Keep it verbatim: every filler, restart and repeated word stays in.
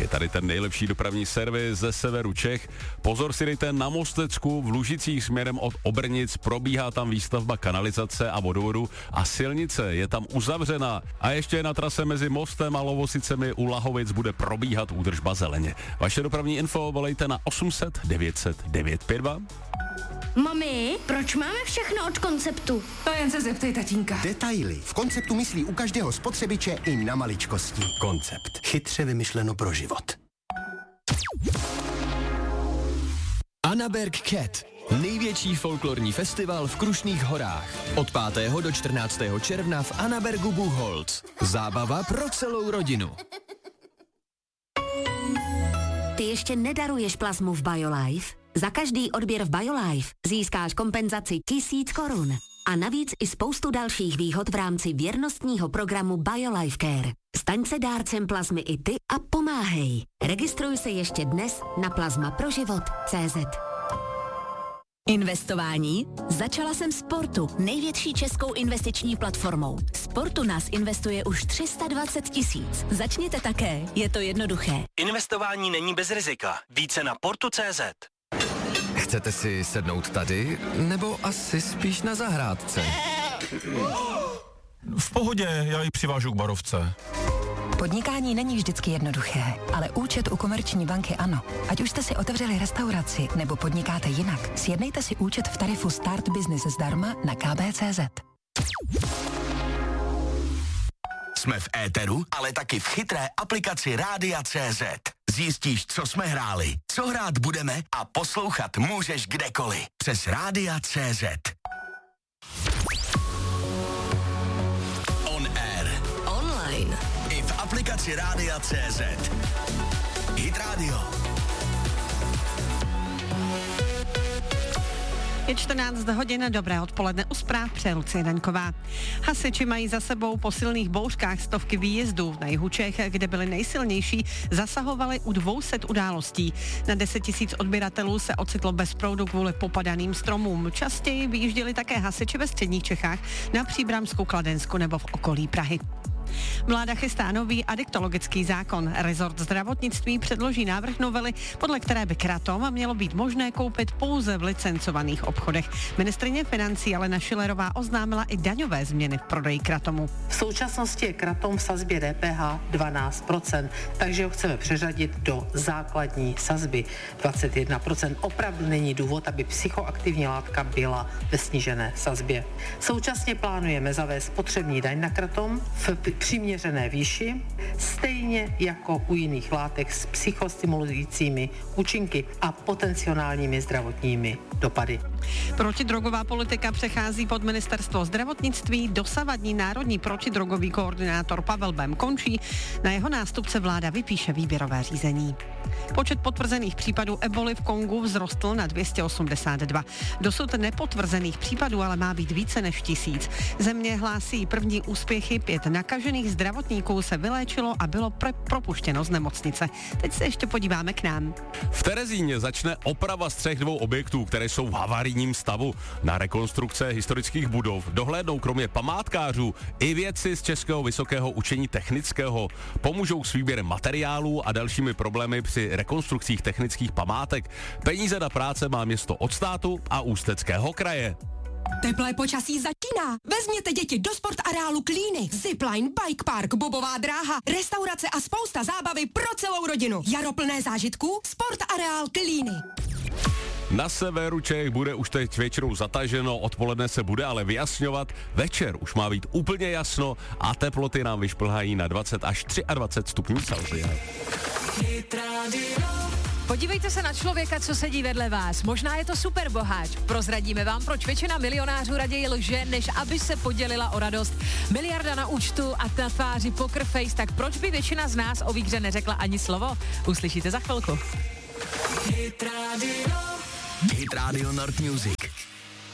je tady ten nejlepší dopravní servis ze severu Čech. Pozor si dejte na Mostecku, v Lužicích směrem od Obrnic, probíhá tam výstavba kanalizace a vodovodu a silnice je tam uzavřena. A ještě na trase mezi Mostem a Lovosicemi u Lahovic bude probíhat údržba zeleně. Vaše dopravní info volejte na osm set devět set devět pět dva. Mami, proč máme všechno od Konceptu? To jen se zeptej tatínka. Detaily. V Konceptu myslí u každého spotřebiče i na maličkosti. Koncept. Chytře vymyšleno pro život. Annaberg Cat. Největší folklorní festival v Krušných horách. Od pátého do čtrnáctého června v Annabergu Buchholz. Zábava pro celou rodinu. Ty ještě nedaruješ plazmu v BioLife? Za každý odběr v BioLife získáš kompenzaci tisíc korun. A navíc i spoustu dalších výhod v rámci věrnostního programu BioLife Care. Staň se dárcem plazmy i ty a pomáhej. Registruj se ještě dnes na plazma pro život tečka cé zet. Investování? Začala jsem Sportu, největší českou investiční platformou. Sportu nás investuje už tři sta dvacet tisíc. Začněte také, je to jednoduché. Investování není bez rizika. Více na portu tečka cé zet. Chcete si sednout tady, nebo asi spíš na zahrádce? V pohodě, já ji přivážu k barovce. Podnikání není vždycky jednoduché, ale účet u Komerční banky ano. Ať už jste si otevřeli restauraci nebo podnikáte jinak, sjednejte si účet v tarifu Start Business zdarma na ká bé tečka cé zet. Jsme v éteru, ale taky v chytré aplikaci Rádia tečka cé zet. Zjistíš, co jsme hráli, co hrát budeme a poslouchat můžeš kdekoliv. Přes Rádia tečka cé zet. On air. Online. I v aplikaci Rádia tečka cé zet. Hit Radio. Je čtrnáct hodin, dobré odpoledne, u zpráv přeje Lucie Daňková. Hasiči mají za sebou po silných bouřkách stovky výjezdů. Na jihu Čech, kde byly nejsilnější, zasahovali u dvou set událostí. Na deset tisíc odběratelů se ocitlo bez proudu kvůli popadaným stromům. Častěji vyjížděli také hasiči ve středních Čechách, na Příbramsku, Kladensku nebo v okolí Prahy. Vláda chystá nový adiktologický zákon. Rezort zdravotnictví předloží návrh novely, podle které by kratom mělo být možné koupit pouze v licencovaných obchodech. Ministryně financí Alena Schillerová oznámila i daňové změny v prodeji kratomu. V současnosti je kratom v sazbě dé pé há dvanáct procent, takže ho chceme přeřadit do základní sazby dvacet jedna procent. Opravdu není důvod, aby psychoaktivní látka byla ve snížené sazbě. Současně plánujeme zavést spotřební daň na kratom v přiměřené výši, stejně jako u jiných látek s psychostimulujícími účinky a potenciálními zdravotními dopady. Protidrogová politika přechází pod ministerstvo zdravotnictví. Dosavadní národní protidrogový koordinátor Pavel Bem končí. Na jeho nástupce vláda vypíše výběrové řízení. Počet potvrzených případů eboli v Kongu vzrostl na dvě stě osmdesát dva. Dosud nepotvrzených případů ale má být více než tisíc. Země hlásí první úspěchy, pět nakažených zdravotníků se vyléčilo a bylo pre- propuštěno z nemocnice. Teď se ještě podíváme k nám. V Terezíně začne oprava střech dvou objektů, které jsou v havarijním stavu. Na rekonstrukce historických budov dohlédnou kromě památkářů i vědci z Českého vysokého učení technického. Pomůžou s výběrem materiálů a dalšími problémy při rekonstrukcích technických památek. Peníze na práce má město od státu a Ústeckého kraje. Teplé počasí začíná. Vezměte děti do sport areálu Klíny. Zipline, bike park, bobová dráha, restaurace a spousta zábavy pro celou rodinu. Jaro plné zážitků, sport areál Klíny. Na severu Čech bude už teď většinou zataženo, odpoledne se bude ale vyjasňovat. Večer už má být úplně jasno a teploty nám vyšplhají na dvacet až dvacet tři stupňů Celsia. Podívejte se na člověka, co sedí vedle vás. Možná je to superboháč. Prozradíme vám, proč většina milionářů raději lže, než aby se podělila o radost. Miliarda na účtu a na tváři poker face, tak proč by většina z nás o výhře neřekla ani slovo? Uslyšíte za chvilku. Hit Radio. Hit Radio Nord Music.